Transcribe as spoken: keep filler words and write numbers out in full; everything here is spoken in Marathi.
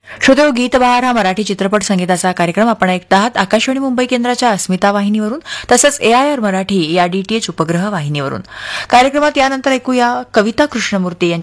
श्रोतेहो, गीतबहार हा मराठी चित्रपट संगीताचा कार्यक्रम आपण ऐकत आहात आकाशवाणी मुंबई केंद्राच्या अस्मिता वाहिनीवरून तसंच एआयआर मराठी या डीटीएच उपग्रह वाहिनीवरून. कार्यक्रमात यानंतर ऐकूया कविता कृष्णमूर्ती यांच्या